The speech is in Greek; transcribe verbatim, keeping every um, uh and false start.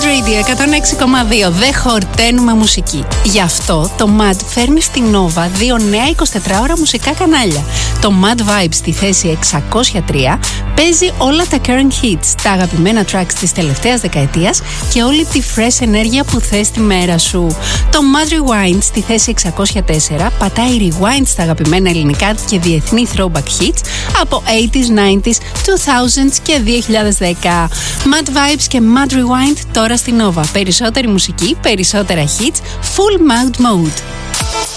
Mad Radio εκατόν έξι κόμμα δύο. Δεν χορταίνουμε μουσική. Γι' αυτό το Mad φέρνει στην Nova δύο νέα εικοσιτετράωρα μουσικά κανάλια. Το Mad Vibes στη θέση εξακόσια τρία παίζει όλα τα current hits, τα αγαπημένα tracks της τελευταίας δεκαετίας και όλη τη fresh ενέργεια που θες τη μέρα σου. Το Mad Rewind στη θέση εξακόσια τέσσερα πατάει rewind στα αγαπημένα ελληνικά και διεθνή throwback hits από ογδόντα, ενενήντα, δύο χιλιάδες και δύο χιλιάδες δέκα. Mad Vibes και Mad Rewind τώρα στην Nova. Περισσότερη μουσική, περισσότερα hits, full mad mode.